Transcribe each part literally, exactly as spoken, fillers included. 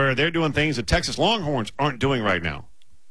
where they're doing things that Texas Longhorns aren't doing right now,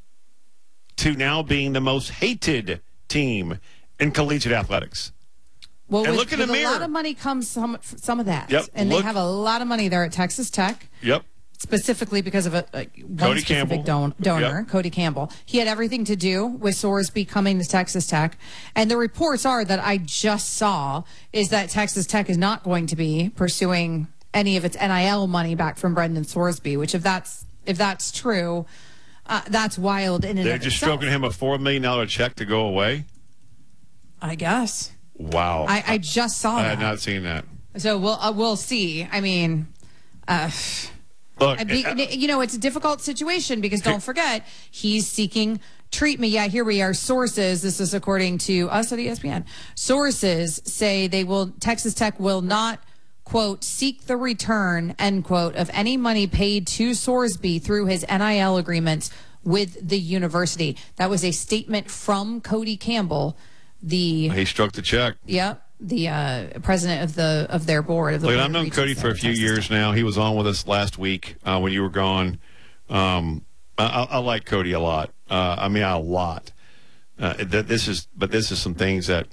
to now being the most hated team in collegiate athletics. Well, and with, look in the with mirror. a lot of money comes some some of that. Yep. And Look. they have a lot of money there at Texas Tech. Yep. Specifically because of a, a one Cody specific Campbell. don- donor, Yep. Cody Campbell. He had everything to do with Sorsby coming to Texas Tech. And the reports are that I just saw is that Texas Tech is not going to be pursuing any of its N I L money back from Brendan Sorsby, which if that's if that's true, uh, that's wild in and They're of just itself. stroking him a four million dollars check to go away? I guess. Wow. I, I just saw I that. had not seen that. So we'll uh, we'll see. I mean, uh, Look, I be, uh, you know, it's a difficult situation because don't forget he's seeking treatment. Yeah, here we are. Sources. This is according to us at E S P N. Sources say they will. Texas Tech will not, quote, seek the return, end quote, of any money paid to Sorsby through his N I L agreements with the university. That was a statement from Cody Campbell. The he struck the check. Yep. The uh, president of the of their board. Of the Look, board I've known of Cody for a few Texas years Tech. now. He was on with us last week uh, when you were gone. Um, I, I, I like Cody a lot. Uh, I mean, a lot. Uh, that this is, but this is some things that.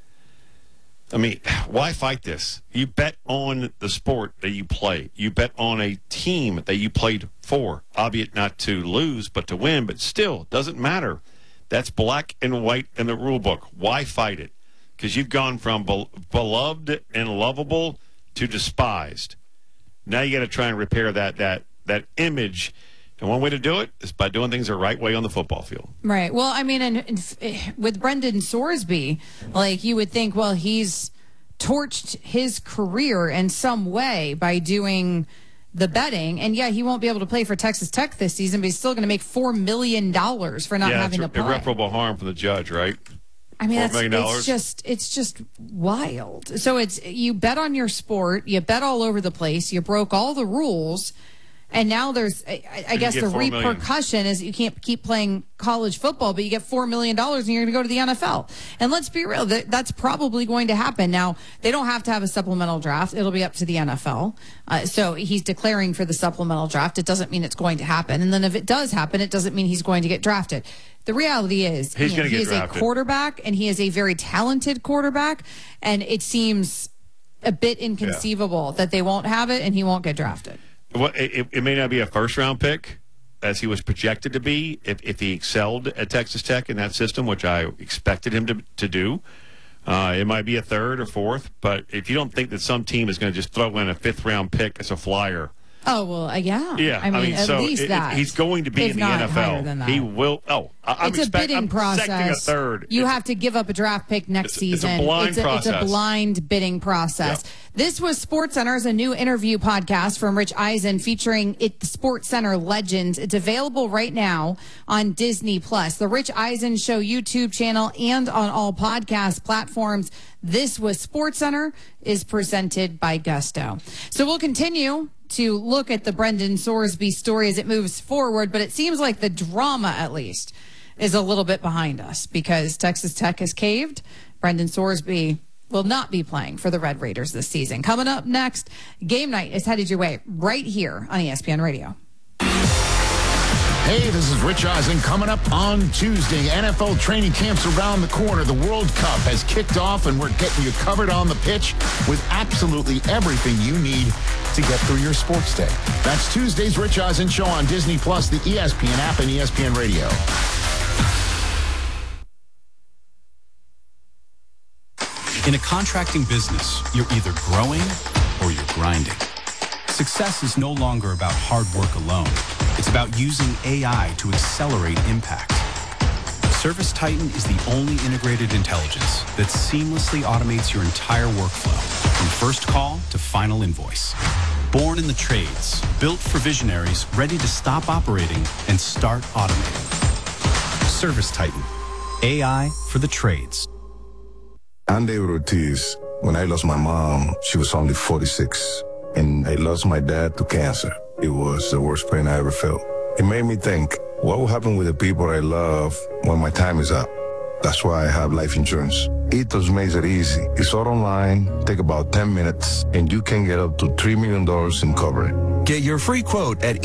I mean, why fight this? You bet on the sport that you play. You bet on a team that you played for, albeit not to lose, but to win. But still, doesn't matter. That's black and white in the rule book. Why fight it? Because you've gone from be- beloved and lovable to despised. Now you got to try and repair that that that image. And one way to do it is by doing things the right way on the football field. Right. Well, I mean, and, and with Brendan Sorsby, like you would think, well, he's torched his career in some way by doing the betting. And yeah, he won't be able to play for Texas Tech this season, but he's still going to make four million dollars for not yeah, having it's to play. irreparable harm from the judge, right? I mean, four that's, million it's dollars. just it's just wild. So it's you bet on your sport, you bet all over the place, you broke all the rules, and now there's I, I you guess get the four million. repercussion is you can't keep playing college football, but you get four million dollars and you're going to go to the N F L. And let's be real, that, that's probably going to happen. Now they don't have to have a supplemental draft; it'll be up to the N F L. Uh, so he's declaring for the supplemental draft. It doesn't mean it's going to happen, and then if it does happen, it doesn't mean he's going to get drafted. The reality is, He's you know, gonna he get is drafted. a quarterback, and he is a very talented quarterback, and it seems a bit inconceivable that they won't have it and he won't get drafted. Well, it, it may not be a first-round pick, as he was projected to be, if, if he excelled at Texas Tech in that system, which I expected him to, to do. Uh, it might be a third or fourth, but if you don't think that some team is going to just throw in a fifth-round pick as a flyer, Oh, well, uh, yeah. yeah, I mean, at so least it- that. he's going to be if in the not N F higher L. than that. He will. Oh, I, I'm it's a expect, bidding I'm process. expecting a third. You It's- have to give up a draft pick next It's- it's a season. blind it's, a, it's a process. blind bidding process. Yep. This was SportsCenter's a new interview podcast from Rich Eisen featuring it, the SportsCenter legends. It's available right now on Disney Plus, the Rich Eisen Show YouTube channel, and on all podcast platforms. This was SportsCenter is presented by Gusto. So we'll continue to look at the Brendan Sorsby story as it moves forward, but it seems like the drama, at least, is a little bit behind us because Texas Tech has caved. Brendan Sorsby will not be playing for the Red Raiders this season. Coming up next, game night is headed your way right here on E S P N Radio. Hey, this is Rich Eisen. Coming up on Tuesday, N F L training camps around the corner. The World Cup has kicked off, and we're getting you covered on the pitch with absolutely everything you need to get through your sports day. That's Tuesday's Rich Eisen Show on Disney Plus, the E S P N app, and E S P N Radio. In a contracting business, you're either growing or you're grinding. Success is no longer about hard work alone. It's about using A I to accelerate impact. ServiceTitan is the only integrated intelligence that seamlessly automates your entire workflow, from first call to final invoice. Born in the trades, built for visionaries ready to stop operating and start automating. ServiceTitan, A I for the trades. I'm David Ortiz. When I lost my mom, she was only forty-six. And I lost my dad to cancer. It was the worst pain I ever felt. It made me think, what will happen with the people I love when my time is up? That's why I have life insurance. Ethos makes it easy. It's all online, take about ten minutes, and you can get up to three million dollars in coverage. Get your free quote at